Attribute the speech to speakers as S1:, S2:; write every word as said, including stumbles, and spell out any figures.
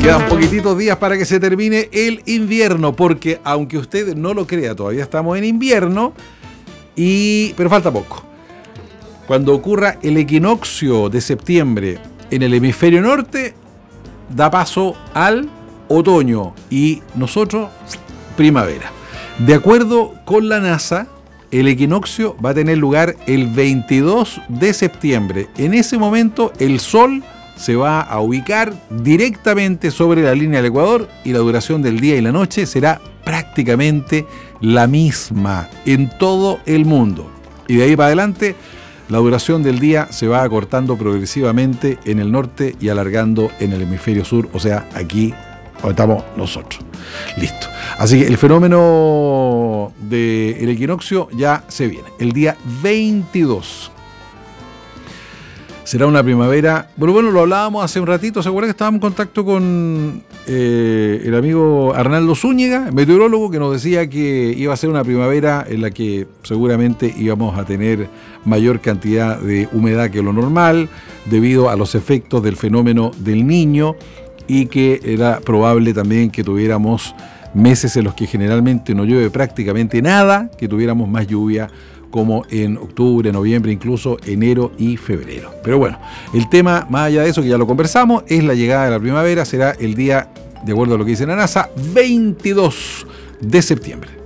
S1: Quedan poquititos días para que se termine el invierno, porque aunque usted no lo crea, todavía estamos en invierno, y pero falta poco. Cuando ocurra el equinoccio de septiembre en el hemisferio norte, da paso al otoño y nosotros primavera. De acuerdo con la NASA, el equinoccio va a tener lugar el veintidós de septiembre. En ese momento el Sol se va a ubicar directamente sobre la línea del Ecuador y la duración del día y la noche será prácticamente la misma en todo el mundo. Y de ahí para adelante, la duración del día se va acortando progresivamente en el norte y alargando en el hemisferio sur, o sea, aquí donde estamos nosotros. Listo. Así que el fenómeno del equinoccio ya se viene. El día veintidós. Será una primavera. Bueno, bueno, lo hablábamos hace un ratito. ¿Se acuerdan que estábamos en contacto con eh, el amigo Arnaldo Zúñiga, meteorólogo, que nos decía que iba a ser una primavera en la que seguramente íbamos a tener mayor cantidad de humedad que lo normal, debido a los efectos del fenómeno del Niño, y que era probable también que tuviéramos meses en los que generalmente no llueve prácticamente nada, que tuviéramos más lluvia como en octubre, noviembre, incluso enero y febrero. Pero bueno, el tema, más allá de eso, que ya lo conversamos, es la llegada de la primavera. Será el día, de acuerdo a lo que dice la NASA, veintidós de septiembre.